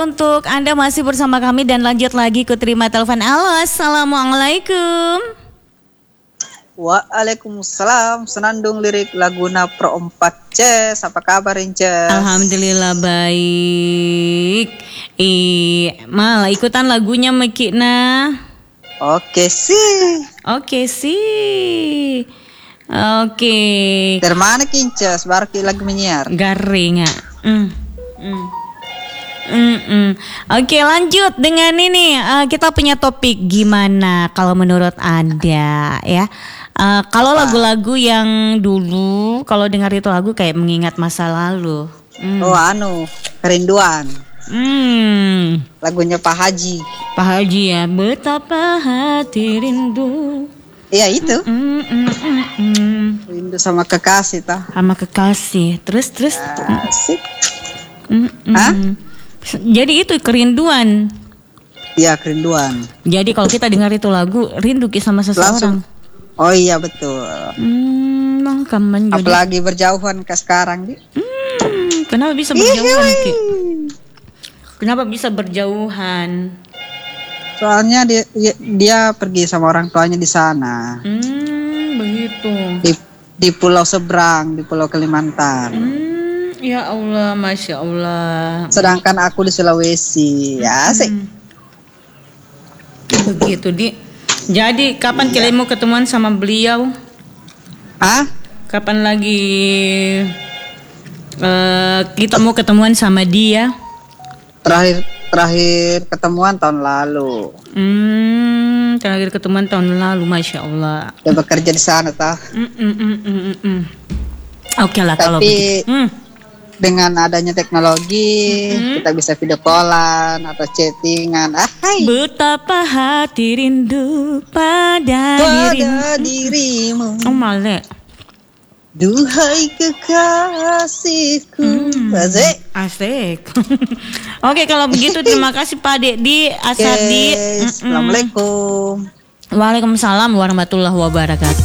untuk Anda masih bersama kami dan lanjut lagi ku terima telepon. Halo, assalamualaikum. Waalaikumsalam. Senandung lirik laguna Pro 4 Ces. Apa kabar Inces? Alhamdulillah baik. Malah ikutan lagunya Mekina. Oke sih. Oke. Termana Inces? Baru lagi menyiar. Garing ya. Oke, lanjut dengan ini. Kita punya topik, gimana kalau menurut Anda ya? Kalau lagu-lagu yang dulu, kalau dengar itu lagu kayak mengingat masa lalu. Kerinduan. Lagunya Pak Haji. Pak Haji ya, betapa hati rindu. Iya itu. Rindu sama kekasih tah. Sama kekasih. Terus. Asik. Jadi itu kerinduan. Iya, kerinduan. Jadi kalau kita dengar itu lagu, rindu sama seseorang. Oh iya betul. Apalagi berjauhan ke sekarang, Di. Kenapa bisa berjauhan, Ki? Kenapa bisa berjauhan? Soalnya dia pergi sama orang tuanya di sana. Begitu. Di pulau seberang, di Pulau Kalimantan. Ya Allah, Masya Allah. Sedangkan aku di Sulawesi. Ya sih. Begitu, Di. Jadi kapan kalian mau ketemuan sama beliau? Kapan lagi kita mau ketemuan sama dia? Terakhir ketemuan tahun lalu. Terakhir ketemuan tahun lalu, Masya Allah. Dia bekerja di sana, tah. Oke lah kalau begitu. Dengan adanya teknologi, kita bisa video callan atau chattingan. Betapa hati rindu pada dirimu. Oh Malek. Duhai kekasihku. Asik. Oke, kalau begitu terima kasih Pak Dedi Asadi. Assalamualaikum. Waalaikumsalam warahmatullahi wabarakatuh.